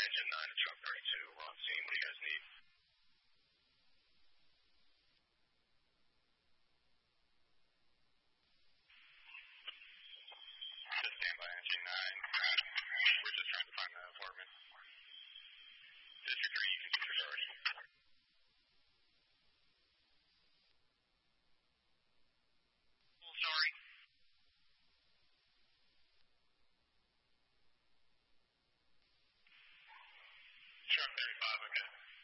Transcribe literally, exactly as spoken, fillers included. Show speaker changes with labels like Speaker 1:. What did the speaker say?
Speaker 1: engine nine to truck thirty-two. We're on scene. What do you guys need? Just stand by engine nine. We're just trying to find the apartment. District three, you can do your already. Sorry. Truck thirty-five, okay.